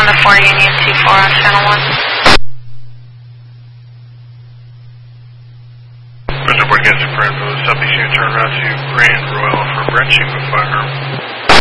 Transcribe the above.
on the 4 Union 24 on channel 1. Reservoir against the front of the southeast unit, turn around to Grand Royal for branching with firearm.